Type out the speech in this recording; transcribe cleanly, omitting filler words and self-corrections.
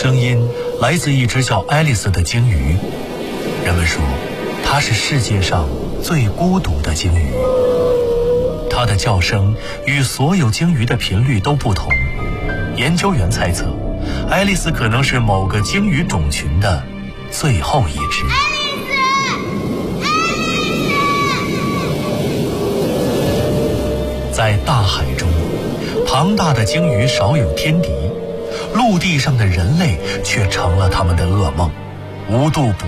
声音来自一只叫爱丽丝的鲸鱼。人们说，它是世界上最孤独的鲸鱼。它的叫声与所有鲸鱼的频率都不同。研究员猜测，爱丽丝可能是某个鲸鱼种群的最后一只。在大海中，庞大的鲸鱼少有天敌，陆地上的人类却成了他们的噩梦，无度捕